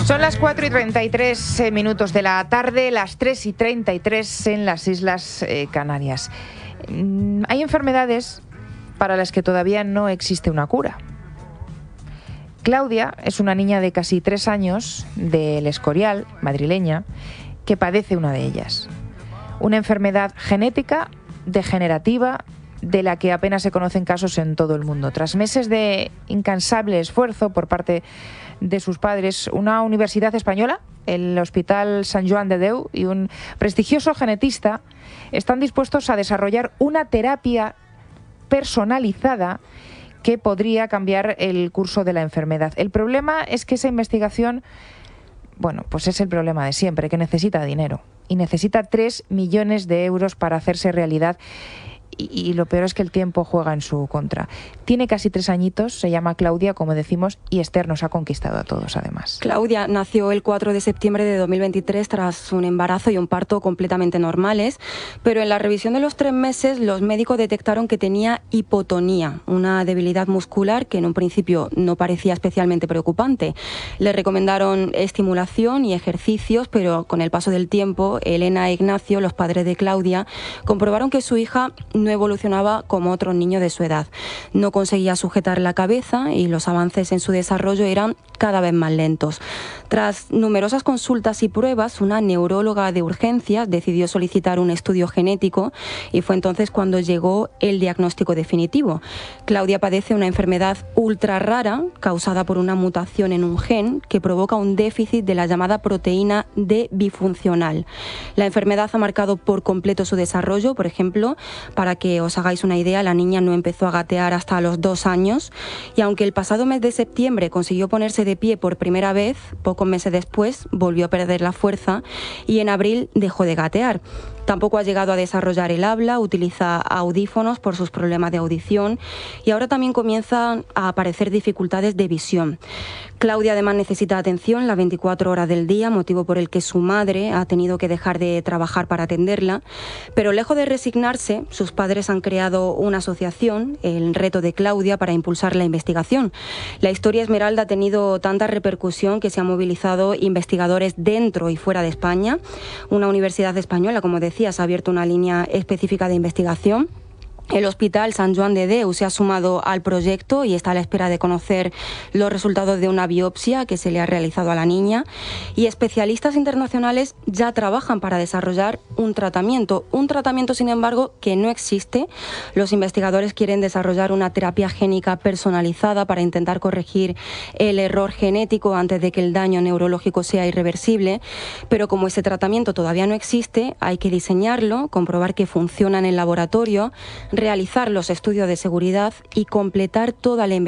Son las 4:33 minutos de la tarde, las 3:33 en las Islas Canarias. Hay enfermedades para las que todavía no existe una cura. Claudia es una niña de casi 3 años del Escorial, madrileña, que padece una de ellas. Una enfermedad genética, degenerativa, de la que apenas se conocen casos en todo el mundo. Tras meses de incansable esfuerzo por parte de sus padres, una universidad española, el Hospital Sant Joan de Déu y un prestigioso genetista están dispuestos a desarrollar una terapia personalizada que podría cambiar el curso de la enfermedad. El problema es que esa investigación, pues es el problema de siempre, que necesita dinero y necesita 3 millones de euros para hacerse realidad. Y lo peor es que el tiempo juega en su contra. Tiene casi 3 añitos, se llama Claudia, como decimos, y Esther nos ha conquistado a todos, además. Claudia nació el 4 de septiembre de 2023 tras un embarazo y un parto completamente normales, pero en la revisión de los 3 meses los médicos detectaron que tenía hipotonía, una debilidad muscular que en un principio no parecía especialmente preocupante. Le recomendaron estimulación y ejercicios, pero con el paso del tiempo, Elena e Ignacio, los padres de Claudia, comprobaron que su hija no evolucionaba como otros niños de su edad. No conseguía sujetar la cabeza y los avances en su desarrollo eran cada vez más lentos. Tras numerosas consultas y pruebas, una neuróloga de urgencias decidió solicitar un estudio genético y fue entonces cuando llegó el diagnóstico definitivo. Claudia padece una enfermedad ultra rara causada por una mutación en un gen que provoca un déficit de la llamada proteína D bifuncional. La enfermedad ha marcado por completo su desarrollo. Por ejemplo, para que os hagáis una idea, la niña no empezó a gatear hasta los 2 años y aunque el pasado mes de septiembre consiguió ponerse de pie por primera vez, pocos meses después volvió a perder la fuerza y en abril dejó de gatear. Tampoco ha llegado a desarrollar el habla, utiliza audífonos por sus problemas de audición y ahora también comienzan a aparecer dificultades de visión. Claudia además necesita atención las 24 horas del día, motivo por el que su madre ha tenido que dejar de trabajar para atenderla, pero lejos de resignarse, sus padres han creado una asociación, el Reto de Claudia, para impulsar la investigación. La historia Esmeralda ha tenido tanta repercusión que se han movilizado investigadores dentro y fuera de España. Una universidad española, como decías, ha abierto una línea específica de investigación. El Hospital Sant Joan de Déu se ha sumado al proyecto y está a la espera de conocer los resultados de una biopsia que se le ha realizado a la niña. Y especialistas internacionales ya trabajan para desarrollar un tratamiento, sin embargo, que no existe. Los investigadores quieren desarrollar una terapia génica personalizada para intentar corregir el error genético antes de que el daño neurológico sea irreversible. Pero como ese tratamiento todavía no existe, hay que diseñarlo, comprobar que funciona en el laboratorio, realizar los estudios de seguridad y completar toda la investigación